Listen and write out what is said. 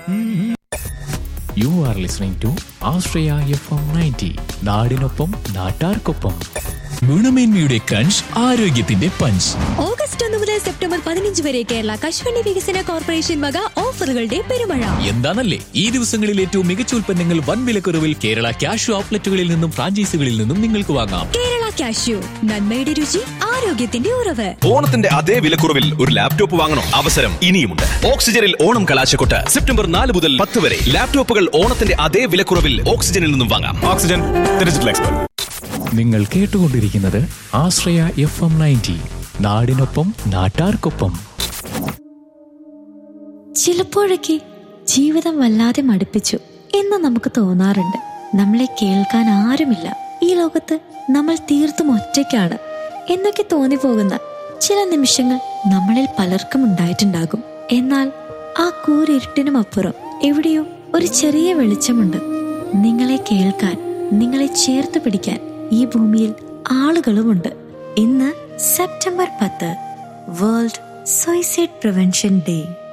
You are listening to Australia FM 90. നാടിനൊപ്പം നാട്ടാർക്കൊപ്പം. ഗുണമേന്മയുടെ crunch, ആരോഗ്യത്തിന്റെ പഞ്ച്. ഓഗസ്റ്റ് 1 മുതൽ സെപ്റ്റംബർ 15 വരെ കേരള കശുവണ്ടി വികസന കോർപ്പറേഷൻ വക ഓഫറുകളുടെ പെരുമഴ. എന്താണല്ലേ ഈ ദിവസങ്ങളിൽ ഏറ്റവും മികച്ച ഉൽപ്പന്നങ്ങൾ വൻ വിലക്കുറവിൽ കേരള കാഷ്യൂ ഔട്ട്ലെറ്റുകളിൽ നിന്നും ഫ്രാഞ്ചൈസികളിൽ നിന്നും നിങ്ങൾക്ക് വാങ്ങാം. കേരള കാഷ്യൂ, നന്മയുടെ രുചി, ആരോഗ്യത്തിന്റെ ഉറവ്. ഓണത്തിന്റെ അതേ വിലക്കുറവിൽ ഒരു ലാപ്ടോപ്പ് വാങ്ങണം. അവസരം ഇനിയുമുണ്ട്. ഓക്സിജനിൽ ഓണം കലാശക്കൊട്ട് സെപ്റ്റംബർ 4 മുതൽ 10 വരെ. ലാപ്ടോപ്പുകൾ ഓണത്തിന്റെ അതേ വിലക്കുറവിൽ ഓക്സിജനിൽ നിന്നും വാങ്ങാം. Oxygen digital expert. നിങ്ങൾ കേട്ടുകൊണ്ടിരിക്കുന്നത് ആശ്രയ FM 90. നാടിനൊപ്പം നാട്ടാർക്കൊപ്പം. ചിലപ്പോഴൊക്കെ ജീവിതം വല്ലാതെ മടുപ്പിച്ചു എന്ന് നമുക്ക് തോന്നാറുണ്ട്. നമ്മളെ കേൾക്കാൻ ആരുമില്ല, ഈ ലോകത്ത് നമ്മൾ തീർത്തും ഒറ്റയ്ക്കാണ് എന്നൊക്കെ തോന്നിപ്പോകുന്ന ചില നിമിഷങ്ങൾ നമ്മളിൽ പലർക്കും ഉണ്ടായിട്ടുണ്ടാകും. എന്നാൽ ആ കൂരിരുട്ടിനും അപ്പുറം എവിടെയോ ഒരു ചെറിയ വെളിച്ചമുണ്ട്. നിങ്ങളെ കേൾക്കാൻ, നിങ്ങളെ ചേർത്ത് പിടിക്കാൻ ഈ ഭൂമിയിൽ ആളുകളുമുണ്ട്. ഇന്ന് September 10, world suicide prevention day.